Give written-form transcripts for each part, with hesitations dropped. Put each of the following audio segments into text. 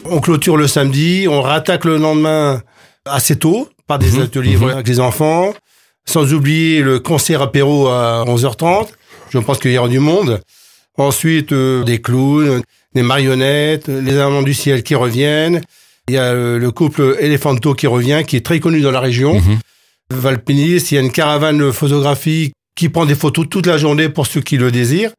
On clôture le samedi, on rattaque le lendemain assez tôt par des ateliers avec les enfants. Sans oublier le concert apéro à 11h30. Je pense qu'il y aura du monde. Ensuite, des clowns, des marionnettes, les amants du ciel qui reviennent. Il y a le couple Elephanto qui revient, qui est très connu dans la région. Valpiniste, il y a une caravane photographique qui prend des photos toute la journée pour ceux qui le désirent.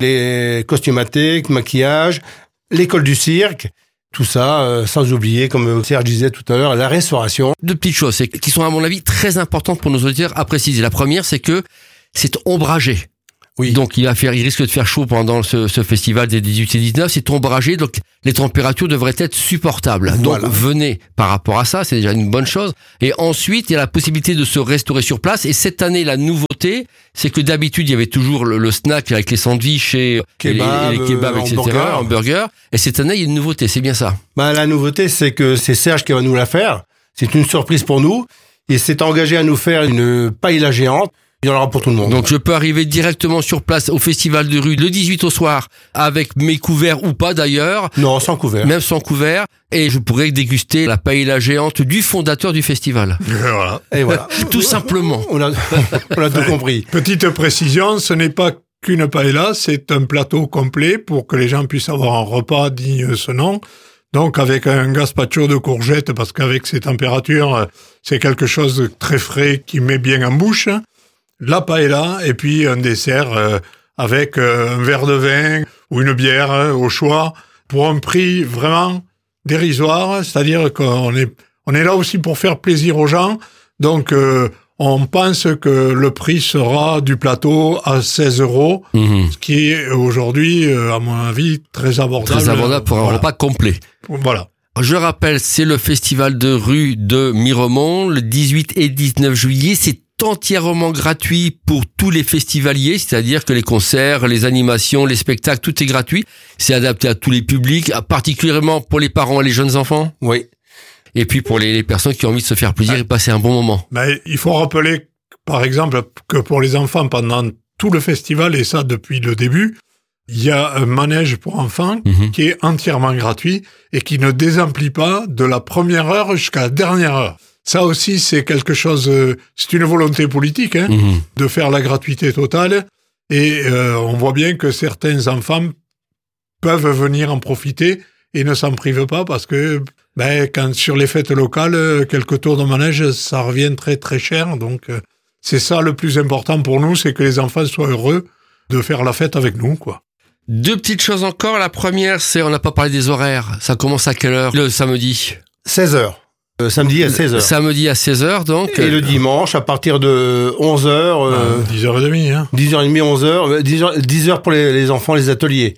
Les costumatés, maquillage, l'école du cirque. Tout ça, sans oublier, comme Serge disait tout à l'heure, la restauration. Deux petites choses qui sont à mon avis très importantes pour nos auditeurs à préciser. La première, c'est que c'est ombragé. Oui. Donc il risque de faire chaud pendant ce festival des 18 et 19, c'est ombragé, donc les températures devraient être supportables. Voilà. Donc venez par rapport à ça, c'est déjà une bonne chose. Et ensuite, il y a la possibilité de se restaurer sur place. Et cette année, la nouveauté, c'est que d'habitude, il y avait toujours le snack avec les sandwichs et les kebabs, etc., hamburgers. Et cette année, il y a une nouveauté, c'est bien ça. La nouveauté, c'est que c'est Serge qui va nous la faire. C'est une surprise pour nous. Il s'est engagé à nous faire une paella géante. Il y en aura pour tout le monde. Donc je peux arriver directement sur place au Festival de Rue le 18 au soir avec mes couverts ou pas d'ailleurs. Non, sans couvert. Même sans couvert. Et je pourrais déguster la paella géante du fondateur du festival. Voilà. Et voilà. Tout simplement. On a tout compris. Petite précision, ce n'est pas qu'une paella, c'est un plateau complet pour que les gens puissent avoir un repas digne de ce nom. Donc avec un gazpacho de courgettes, parce qu'avec ces températures, c'est quelque chose de très frais qui met bien en bouche. La paella et puis un dessert avec un verre de vin ou une bière au choix pour un prix vraiment dérisoire, c'est-à-dire qu'on est là aussi pour faire plaisir aux gens. Donc on pense que le prix sera du plateau à 16 €, ce qui est aujourd'hui, à mon avis, très abordable. Très abordable pour un repas complet. Voilà. Je rappelle, c'est le festival de rue de Miremont, le 18 et 19 juillet. C'est entièrement gratuit pour tous les festivaliers, c'est-à-dire que les concerts, les animations, les spectacles, tout est gratuit. C'est adapté à tous les publics, particulièrement pour les parents et les jeunes enfants. Oui. Et puis pour les personnes qui ont envie de se faire plaisir et passer un bon moment. Mais il faut rappeler, par exemple, que pour les enfants, pendant tout le festival, et ça depuis le début, il y a un manège pour enfants qui est entièrement gratuit et qui ne désemplit pas de la première heure jusqu'à la dernière heure. Ça aussi, c'est quelque chose, c'est une volonté politique, de faire la gratuité totale. Et on voit bien que certains enfants peuvent venir en profiter et ne s'en privent pas parce que quand sur les fêtes locales, quelques tours de manège, ça revient très très cher. Donc c'est ça le plus important pour nous, c'est que les enfants soient heureux de faire la fête avec nous, quoi. Deux petites choses encore. La première, c'est, on n'a pas parlé des horaires. Ça commence à quelle heure le samedi? 16h. Samedi à 16h. Samedi à 16h, donc. Et le dimanche, à partir de 11h. 10h30, hein. 10h30, 11h. 10h pour les enfants, les ateliers.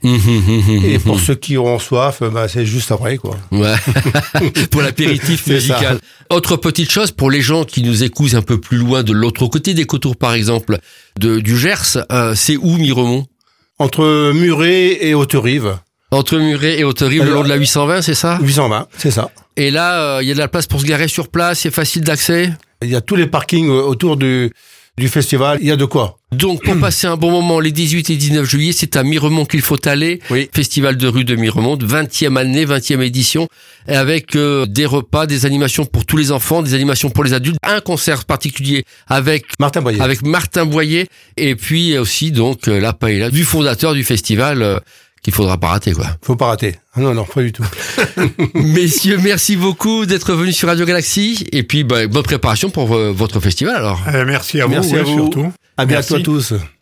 Et pour ceux qui auront soif, c'est juste après, quoi. Ouais. Pour l'apéritif musical. Ça. Autre petite chose, pour les gens qui nous écoutent un peu plus loin de l'autre côté des Cotours, par exemple, du Gers, c'est où Miremont? Entre Muret et Haute-Rive. Entre Muret et Haute-Rive, le long de la 820, c'est ça? 820, c'est ça. Et là, il y a de la place pour se garer sur place, c'est facile d'accès? Il y a tous les parkings autour du festival, il y a de quoi. Donc, pour passer un bon moment, les 18 et 19 juillet, c'est à Miremont qu'il faut aller. Oui. Festival de rue de Miremont, 20e année, 20e édition, et avec des repas, des animations pour tous les enfants, des animations pour les adultes, un concert particulier avec Martin Boyer, et puis aussi donc la paella du fondateur du festival. Qu'il faudra pas rater, quoi. Faut pas rater. Non, pas du tout. Messieurs, merci beaucoup d'être venus sur Radio Galaxie. Et puis, bonne préparation pour votre festival, alors. Merci à vous, merci à vous. surtout. À bientôt à tous.